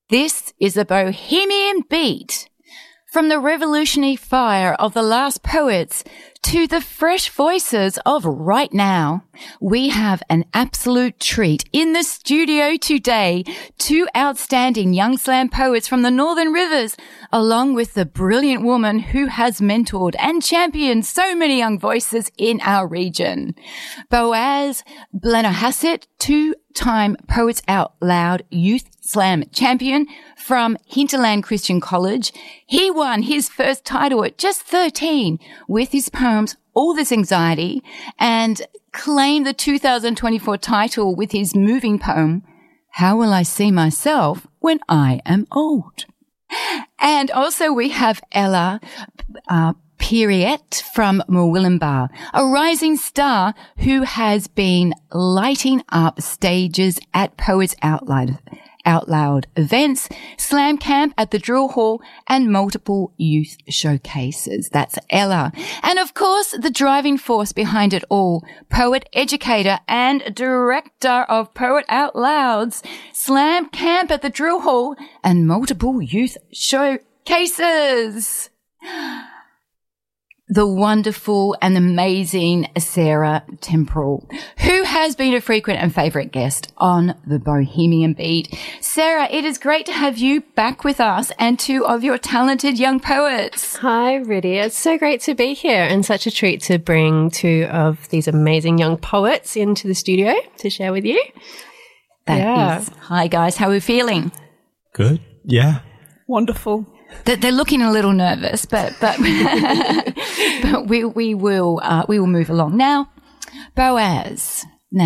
This is the Bohemian Beat. From the revolutionary fire of the last poets to the fresh voices of right now, we have an absolute treat in the studio today. Two outstanding young slam poets from the Northern Rivers, along with the brilliant woman who has mentored and championed so many young voices in our region. Boaz Blennerhassett, two-time Poets Out Loud Youth Slam champion from Hinterland Christian College. He won his first title at just 13 with his poems All This Anxiety, and claimed the 2024 title with his moving poem How Will I See Myself When I Am Old? And also we have Ella Pierriette from Murwillumbah, a rising star who has been lighting up stages at Poets Out Loud events, slam camp at the Drill Hall, and multiple youth showcases. That's Ella. And of course, the driving force behind it all, poet, educator, and director of Poet Out Loud's slam camp at the Drill Hall and multiple youth showcases. The wonderful and amazing Sarah Temporal, who has been a frequent and favourite guest on the Bohemian Beat. Sarah, it is great to have you back with us and two of your talented young poets. Hi, Riddy. It's so great to be here and such a treat to bring two of these amazing young poets into the studio to share with you. That is. Hi, guys. How are we feeling? Good. Yeah. Wonderful. They're looking a little nervous, but but we will move along now. Boaz,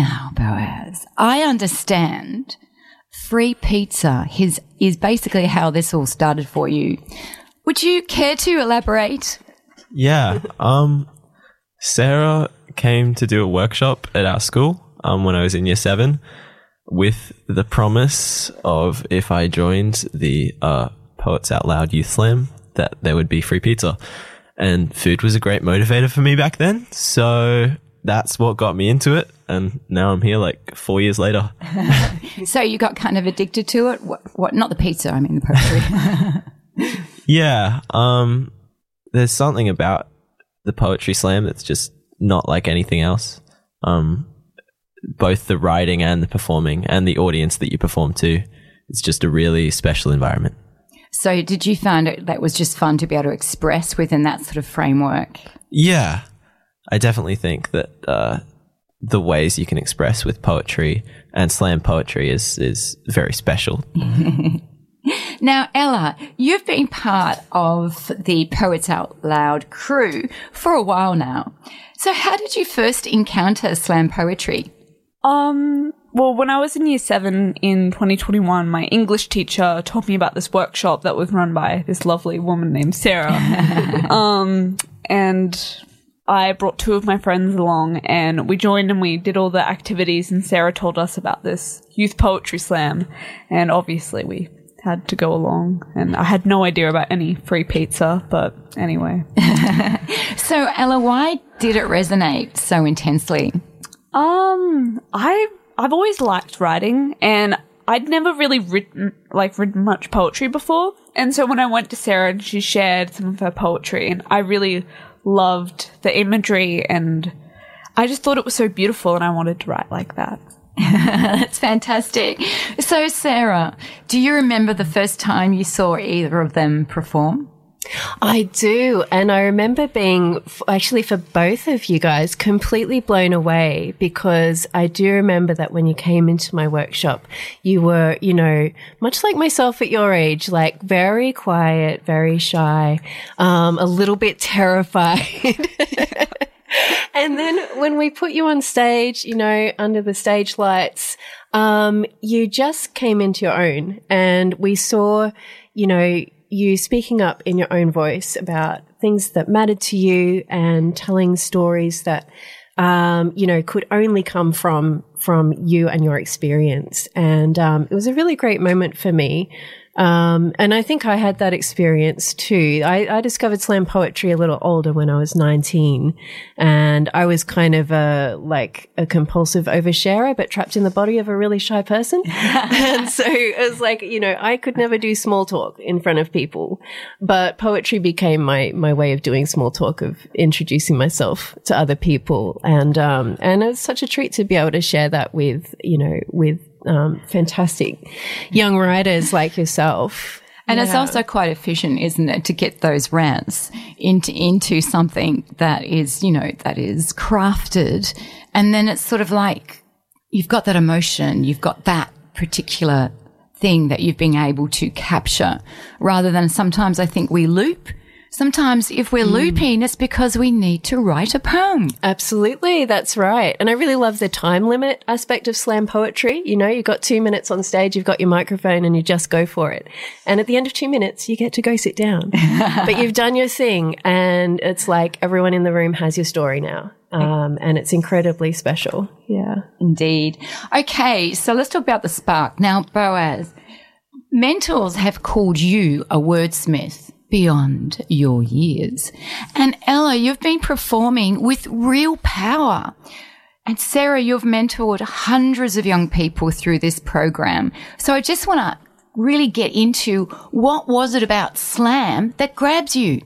I understand free pizza is basically how this all started for you. Would you care to elaborate? Yeah. Sarah came to do a workshop at our school when I was in year 7 with the promise of if I joined the Poets Out Loud Youth Slam, that there would be free pizza. And food was a great motivator for me back then. So that's what got me into it. And now I'm here like 4 years later. So you got kind of addicted to it? What? Not the pizza, I mean the poetry. Yeah. There's something about the poetry slam that's just not like anything else. Both the writing and the performing and the audience that you perform to. It's just a really special environment. So did you find it that was just fun to be able to express within that sort of framework? Yeah. I definitely think that the ways you can express with poetry and slam poetry is very special. Now, Ella, you've been part of the Poets Out Loud crew for a while now. So how did you first encounter slam poetry? Well, when I was in year 7 in 2021, my English teacher told me about this workshop that was run by this lovely woman named Sarah. And I brought 2 of my friends along and we joined and we did all the activities, and Sarah told us about this youth poetry slam. And obviously we had to go along, and I had no idea about any free pizza, but anyway. So, Ella, why did it resonate so intensely? I've always liked writing, and I'd never really written much poetry before. And so when I went to Sarah and she shared some of her poetry, and I really loved the imagery, and I just thought it was so beautiful, and I wanted to write like that. That's fantastic. So, Sarah, do you remember the first time you saw either of them perform? I do. And I remember being, actually for both of you guys, completely blown away, because I do remember that when you came into my workshop, you were, you know, much like myself at your age, like very quiet, very shy, a little bit terrified. And then when we put you on stage, you know, under the stage lights, you just came into your own, and we saw, you know, you speaking up in your own voice about things that mattered to you and telling stories that, you know, could only come from you and your experience. And it was a really great moment for me. And I think I had that experience too. I discovered slam poetry a little older when I was 19, and I was kind of a compulsive oversharer, but trapped in the body of a really shy person. And so it was like, I could never do small talk in front of people, but poetry became my way of doing small talk, of introducing myself to other people. And it's such a treat to be able to share that with fantastic young writers like yourself. And it's also quite efficient, isn't it, to get those rants into something that is, that is crafted. And then it's sort of like you've got that emotion, you've got that particular thing that you've been able to capture, rather than sometimes I think we loop. Sometimes if we're looping, it's because we need to write a poem. Absolutely. That's right. And I really love the time limit aspect of slam poetry. You've got 2 minutes on stage, you've got your microphone, and you just go for it. And at the end of 2 minutes, you get to go sit down. But you've done your thing, and it's like everyone in the room has your story now. And it's incredibly special. Yeah. Indeed. Okay. So let's talk about the spark. Now, Boaz, mentors have called you a wordsmith beyond your years. And Ella, you've been performing with real power. And Sarah, you've mentored hundreds of young people through this program. So I just want to really get into, what was it about slam that grabs you?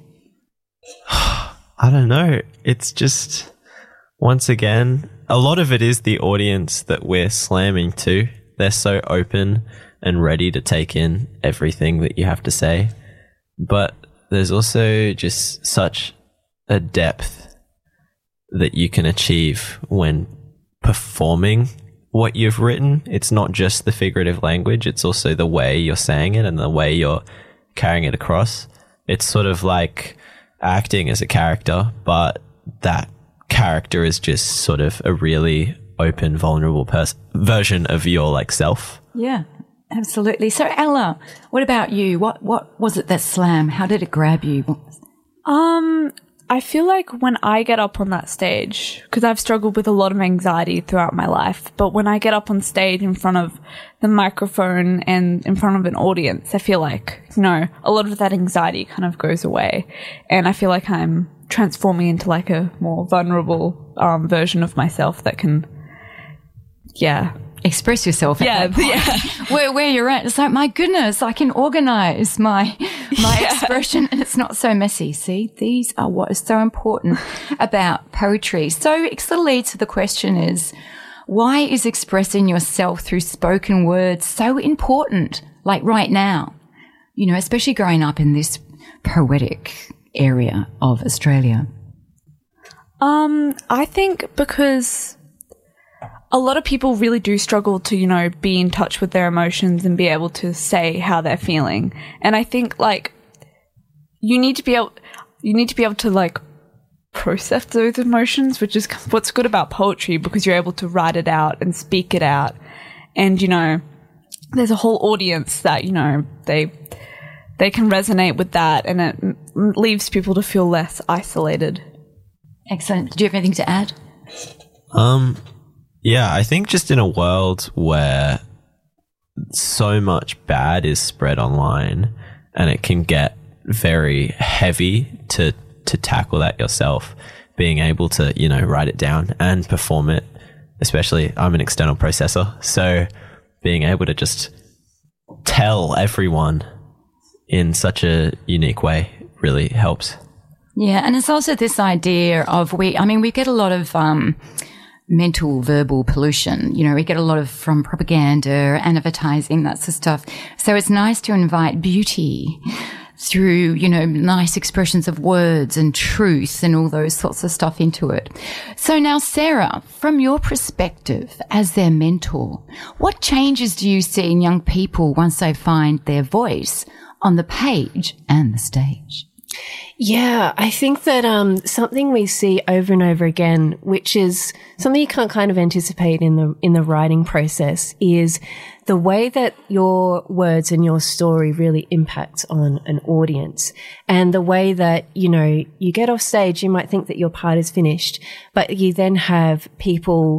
I don't know. It's just, once again, a lot of it is the audience that we're slamming to. They're so open and ready to take in everything that you have to say. But there's also just such a depth that you can achieve when performing what you've written. It's not just the figurative language, it's also the way you're saying it and the way you're carrying it across. It's sort of like acting as a character, but that character is just sort of a really open, vulnerable version of your self. Yeah. Absolutely. So, Ella, what about you? What was it that slam? How did it grab you? I feel like when I get up on that stage, because I've struggled with a lot of anxiety throughout my life, but when I get up on stage in front of the microphone and in front of an audience, I feel like, a lot of that anxiety kind of goes away. And I feel like I'm transforming into a more vulnerable version of myself that can, express yourself. Yeah. Where you're at. It's like, my goodness, I can organize my expression, and it's not so messy. See, these are what is so important about poetry. So it sort of leads to the question is, why is expressing yourself through spoken words so important, like right now? Especially growing up in this poetic area of Australia. I think because a lot of people really do struggle to, be in touch with their emotions and be able to say how they're feeling. And I think you need to be able to process those emotions, which is what's good about poetry, because you're able to write it out and speak it out. And, there's a whole audience that, they can resonate with that, and it leaves people to feel less isolated. Excellent. Do you have anything to add? Yeah, I think just in a world where so much bad is spread online, and it can get very heavy to tackle that yourself, being able to, write it down and perform it, especially I'm an external processor, so being able to just tell everyone in such a unique way really helps. Yeah, and it's also this idea of we get a lot of mental verbal pollution. We get a lot of from propaganda and advertising, that sort of stuff. So it's nice to invite beauty through, nice expressions of words and truth and all those sorts of stuff into it. So now, Sarah, from your perspective as their mentor, what changes do you see in young people once they find their voice on the page and the stage? Yeah, I think that something we see over and over again, which is something you can't kind of anticipate in the writing process, is the way that your words and your story really impacts on an audience. And the way that, you get off stage, you might think that your part is finished, but you then have people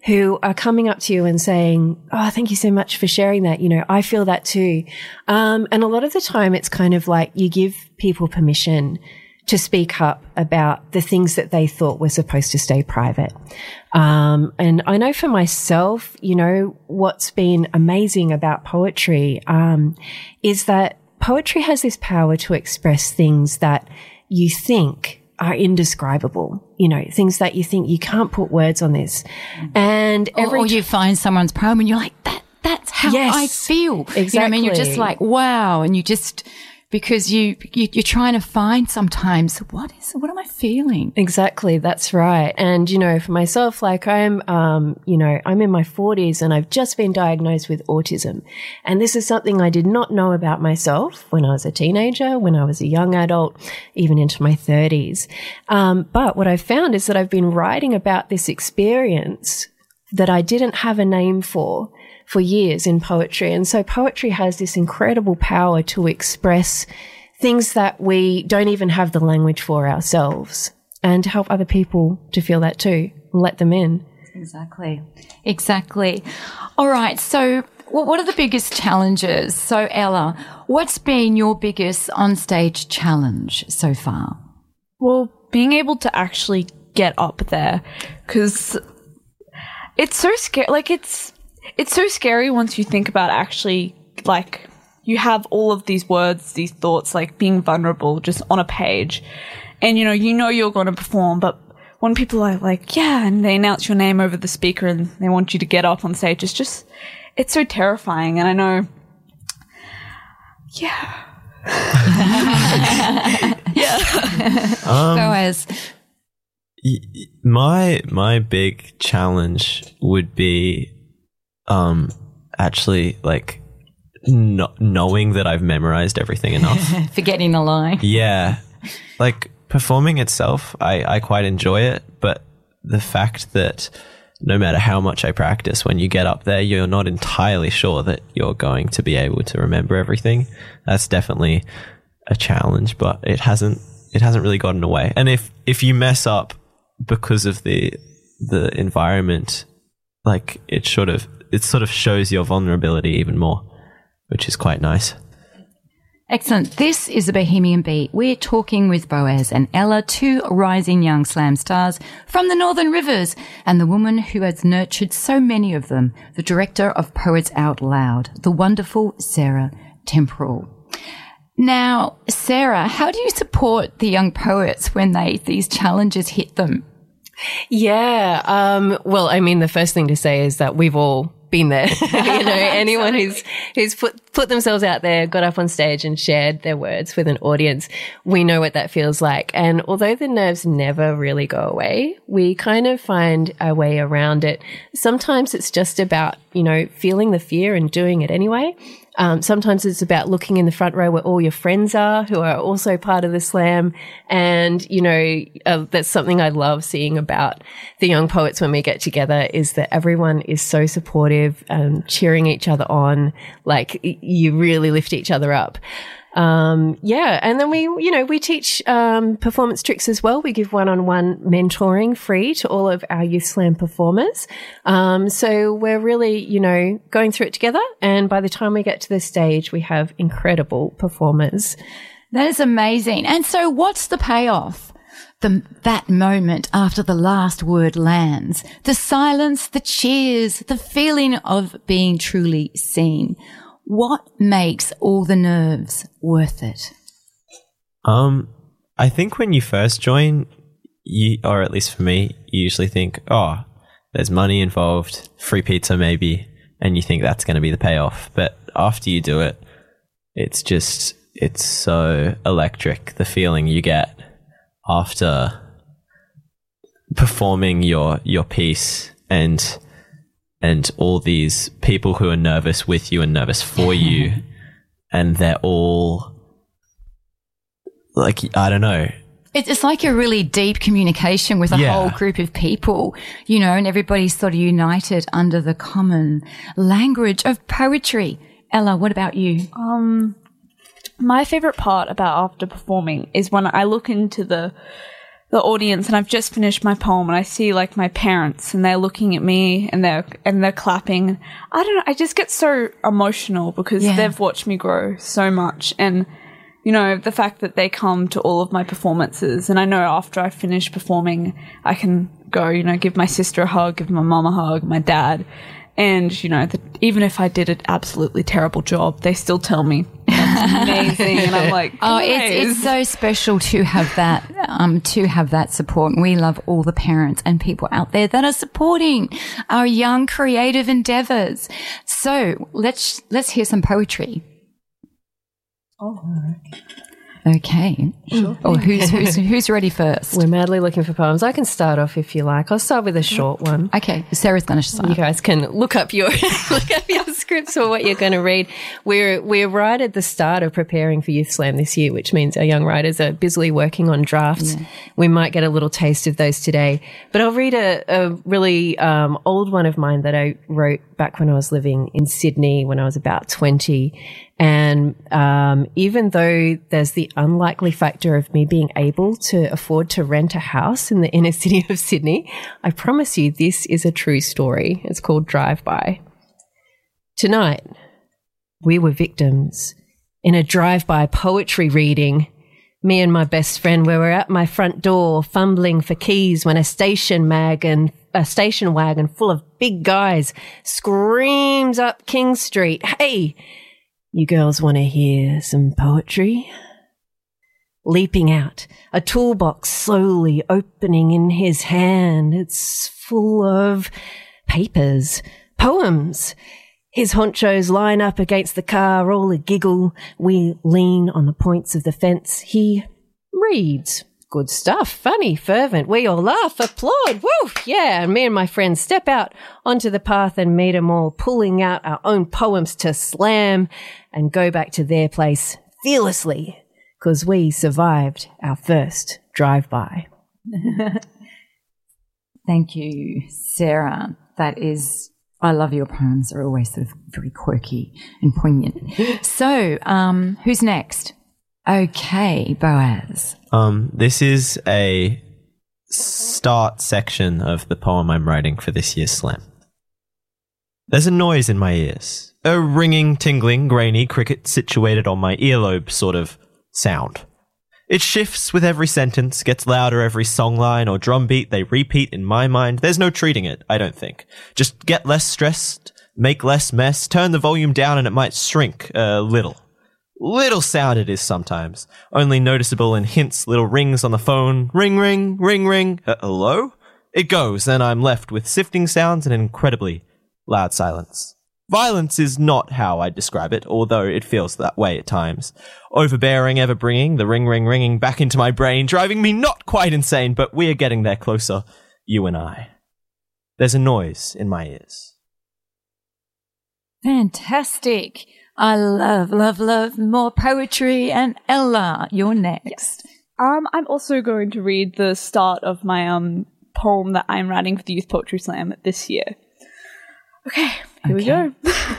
who are coming up to you and saying, "Oh, thank you so much for sharing that. You know, I feel that too." And a lot of the time it's kind of like you give people permission to speak up about the things that they thought were supposed to stay private. And I know for myself, you know, what's been amazing about poetry, is that poetry has this power to express things that you think are indescribable, you know, things that you think you can't put words on this. And or you find someone's poem and you're like, that's how I feel. Exactly. You know what I mean? You're just like, wow. And you just, because you're trying to find sometimes, what am I feeling? Exactly. That's right. And, you know, for myself, like I'm in my 40s and I've just been diagnosed with autism. And this is something I did not know about myself when I was a teenager, when I was a young adult, even into my 30s. But what I've found is that I've been writing about this experience that I didn't have a name for years in poetry. And so poetry has this incredible power to express things that we don't even have the language for ourselves, and to help other people to feel that too and let them in. Exactly. All right. So what are the biggest challenges? So Ella, what's been your biggest onstage challenge so far? Well, being able to actually get up there, because it's so scary. Like it's so scary once you think about actually, like, you have all of these words, these thoughts, like being vulnerable just on a page. And, you know you're going to perform, but when people are like, yeah, and they announce your name over the speaker and they want you to get up on stage, it's so terrifying. And I know, yeah. Boaz. My big challenge would be actually like knowing that I've memorized everything enough. Forgetting the line. Yeah. Like performing itself, I quite enjoy it, but the fact that no matter how much I practice, when you get up there, you're not entirely sure that you're going to be able to remember everything. That's definitely a challenge, but it hasn't really gotten away. And if you mess up because of the environment, like it sort of shows your vulnerability even more, which is quite nice. Excellent. This is a Bohemian Beat. We're talking with Boaz and Ella, two rising young slam stars from the Northern Rivers, and the woman who has nurtured so many of them, the director of Poets Out Loud, the wonderful Sarah Temporal. Now, Sarah, how do you support the young poets when these challenges hit them? Yeah. Well, I mean, the first thing to say is that we've all been there. Anyone who's put themselves out there, got up on stage and shared their words with an audience, we know what that feels like. And although the nerves never really go away, we kind of find a way around it. Sometimes it's just about, feeling the fear and doing it anyway. Sometimes it's about looking in the front row where all your friends are, who are also part of the slam. And, that's something I love seeing about the young poets when we get together, is that everyone is so supportive, cheering each other on. Like you really lift each other up. And then we teach performance tricks as well. We give one-on-one mentoring free to all of our Youth Slam performers. So we're really, going through it together. And by the time we get to the stage, we have incredible performers. That is amazing. And so what's the payoff? That moment after the last word lands, the silence, the cheers, the feeling of being truly seen. What makes all the nerves worth it? I think when you first join, or at least for me, you usually think, oh, there's money involved, free pizza maybe, and you think that's going to be the payoff. But after you do it, it's so electric, the feeling you get after performing your piece, and all these people who are nervous with you and nervous for you, and they're all like, I don't know. It's like a really deep communication with a whole group of people, and everybody's sort of united under the common language of poetry. Ella, what about you? My favorite part about after performing is when I look into the the audience and I've just finished my poem and I see like my parents and they're looking at me and they're clapping. I don't know, I just get so emotional because they've watched me grow so much. And, you know, the fact that they come to all of my performances, and I know after I finish performing, I can go, you know, give my sister a hug, give my mum a hug, my dad. And, you know, even if I did an absolutely terrible job, they still tell me that's amazing. And I'm like, oh, it's so special to have that support. And we love all the parents and people out there that are supporting our young creative endeavors. So let's hear some poetry. Oh, okay. Sure. Or who's ready first? We're madly looking for poems. I can start off if you like. I'll start with a short one. Okay. Sarah's going to start. You guys can look up your scripts for what you're going to read. We're right at the start of preparing for Youth Slam this year, which means our young writers are busily working on drafts. Yeah. We might get a little taste of those today. But I'll read a really old one of mine that I wrote back when I was living in Sydney when I was about 20. And even though there's the unlikely factor of me being able to afford to rent a house in the inner city of Sydney, I promise you this is a true story. It's called Drive By. Tonight, we were victims in a drive-by poetry reading. Me and my best friend, we were at my front door fumbling for keys when a station wagon full of big guys screams up King Street, "Hey, you girls want to hear some poetry?" Leaping out, a toolbox slowly opening in his hand. It's full of papers, poems. His honchos line up against the car, all a giggle. We lean on the points of the fence. He reads. Good stuff, funny, fervent. We all laugh, applaud. Woo, yeah. And me and my friends step out onto the path and meet them all, pulling out our own poems to slam and go back to their place fearlessly because we survived our first drive-by. Thank you, Sarah. I love your poems. They're always sort of very quirky and poignant. So, who's next? Okay, Boaz. This is a start section of the poem I'm writing for this year's slam. There's a noise in my ears. A ringing, tingling, grainy cricket situated on my earlobe sort of sound. It shifts with every sentence, gets louder every songline or drumbeat they repeat in my mind. There's no treating it, I don't think. Just get less stressed, make less mess, turn the volume down and it might shrink a little. Little sound it is sometimes, only noticeable in hints, little rings on the phone. Ring, ring, ring, ring. Hello? It goes, and I'm left with sifting sounds and an incredibly loud silence. Violence is not how I'd describe it, although it feels that way at times. Overbearing, ever bringing the ring, ring, ringing back into my brain, driving me not quite insane, but we are getting there closer, you and I. There's a noise in my ears. Fantastic. I love more poetry. And Ella, you're next. Yes. I'm also going to read the start of my poem that I'm writing for the Youth Poetry Slam this year. Okay, here we go.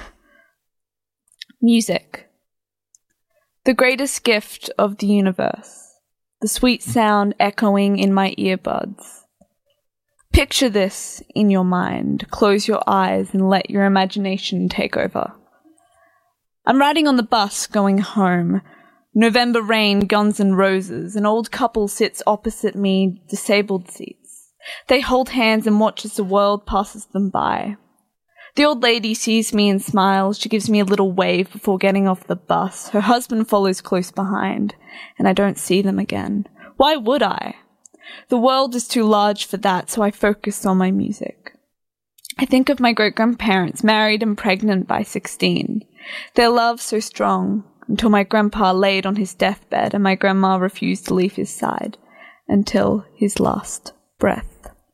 Music. The greatest gift of the universe. The sweet sound echoing in my earbuds. Picture this in your mind. Close your eyes and let your imagination take over. I'm riding on the bus going home. November rain, Guns N' Roses. An old couple sits opposite me, disabled seats. They hold hands and watch as the world passes them by. The old lady sees me and smiles. She gives me a little wave before getting off the bus. Her husband follows close behind, and I don't see them again. Why would I? The world is too large for that, so I focus on my music. I think of my great-grandparents, married and pregnant by 16. Their love so strong, until my grandpa laid on his deathbed and my grandma refused to leave his side until his last breath.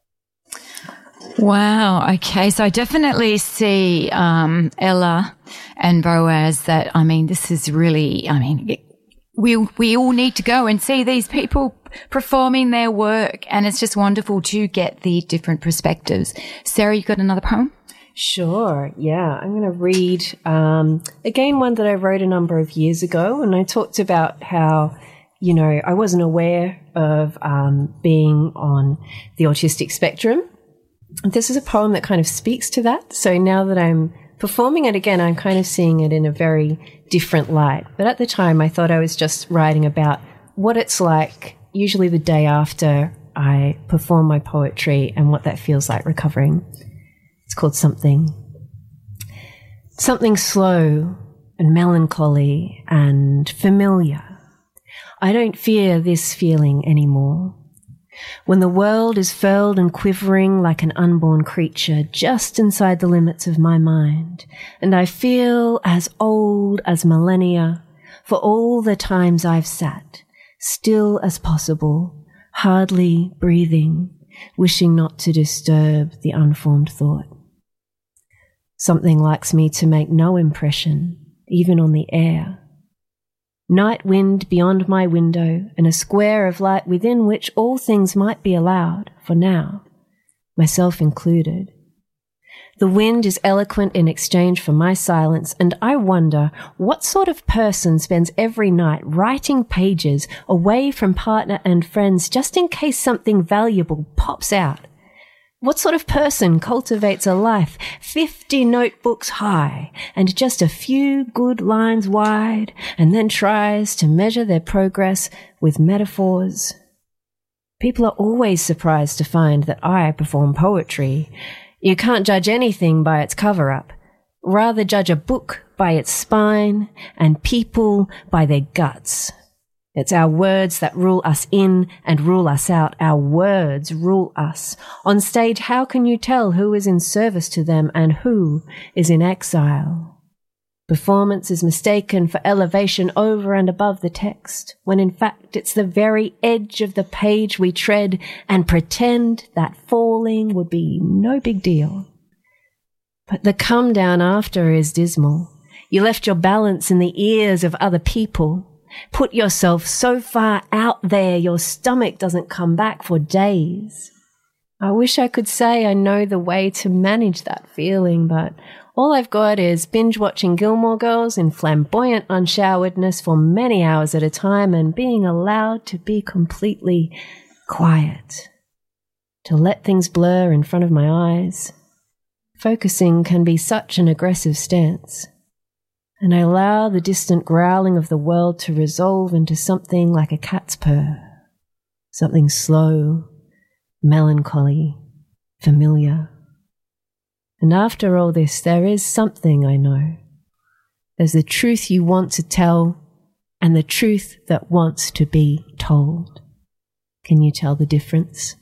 Wow. Okay. So I definitely see Ella and Boaz that, this is really, we all need to go and see these people performing their work, and it's just wonderful to get the different perspectives. Sarah, you got another poem? Sure. Yeah. I'm going to read, again, one that I wrote a number of years ago, and I talked about how I wasn't aware of being on the autistic spectrum. This is a poem that kind of speaks to that. So now that I'm performing it again, I'm kind of seeing it in a very different light. But at the time, I thought I was just writing about what it's like, usually the day after I perform my poetry, and what that feels like recovering. It's called Something. Something slow and melancholy and familiar. I don't fear this feeling anymore. When the world is furled and quivering like an unborn creature just inside the limits of my mind, and I feel as old as millennia for all the times I've sat, still as possible, hardly breathing, wishing not to disturb the unformed thought. Something likes me to make no impression, even on the air. Night wind beyond my window, and a square of light within which all things might be allowed, for now, myself included. The wind is eloquent in exchange for my silence, and I wonder what sort of person spends every night writing pages away from partner and friends just in case something valuable pops out. What sort of person cultivates a life 50 notebooks high and just a few good lines wide, and then tries to measure their progress with metaphors? People are always surprised to find that I perform poetry. You can't judge anything by its cover-up. Rather judge a book by its spine and people by their guts. It's our words that rule us in and rule us out. Our words rule us. On stage, how can you tell who is in service to them and who is in exile? Performance is mistaken for elevation over and above the text, when in fact it's the very edge of the page we tread and pretend that falling would be no big deal. But the come down after is dismal. You left your balance in the ears of other people. Put yourself so far out there your stomach doesn't come back for days. I wish I could say I know the way to manage that feeling, but all I've got is binge-watching Gilmore Girls in flamboyant unshoweredness for many hours at a time and being allowed to be completely quiet, to let things blur in front of my eyes. Focusing can be such an aggressive stance. And I allow the distant growling of the world to resolve into something like a cat's purr, something slow, melancholy, familiar. And after all this, there is something I know. There's the truth you want to tell and the truth that wants to be told. Can you tell the difference?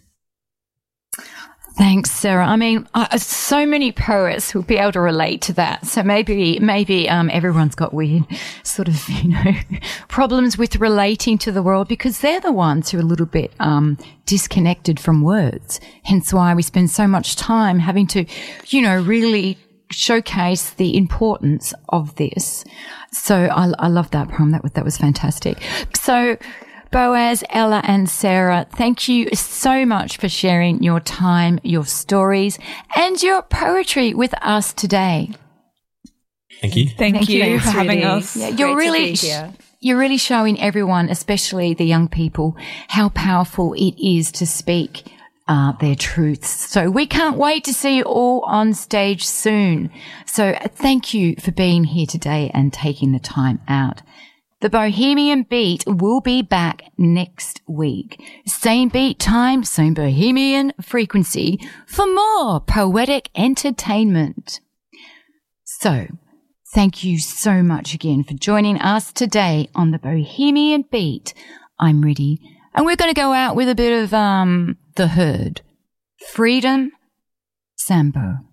Thanks, Sarah. I mean, so many poets will be able to relate to that. So maybe everyone's got weird sort of, problems with relating to the world because they're the ones who are a little bit disconnected from words. Hence why we spend so much time having to, really showcase the importance of this. So I love that poem. That was fantastic. So Boaz, Ella and Sarah, thank you so much for sharing your time, your stories and your poetry with us today. Thank you. Thank you for having us. Yeah, you're really showing everyone, especially the young people, how powerful it is to speak their truths. So we can't wait to see you all on stage soon. So thank you for being here today and taking the time out. The Bohemian Beat will be back next week. Same beat time, same Bohemian frequency for more poetic entertainment. So, thank you so much again for joining us today on the Bohemian Beat. I'm Riddy, and we're going to go out with a bit of The Herd. Freedom, Sambo.